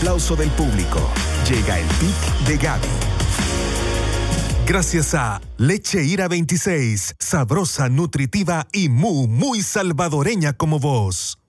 aplauso del público, llega el pick de Gaby. Gracias a Leche Ira 26, sabrosa, nutritiva y muy salvadoreña como vos.